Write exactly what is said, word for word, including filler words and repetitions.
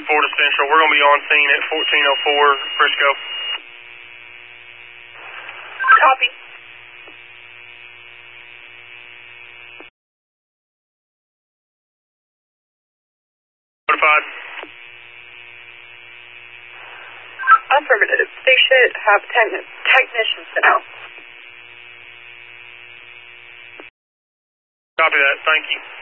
four to Central. We're going to be on scene at fourteen oh four Frisco. Copy. Notified. Affirmative. They should have techni technicians now. Copy that. Thank you.